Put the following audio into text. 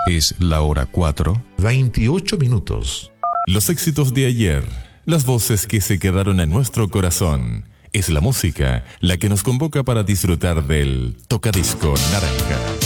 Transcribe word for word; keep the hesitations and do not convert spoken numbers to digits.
Es la hora cuatro. veintiocho minutos. Los éxitos de ayer, las voces que se quedaron en nuestro corazón. Es la música la que nos convoca para disfrutar del Tocadisco Naranja.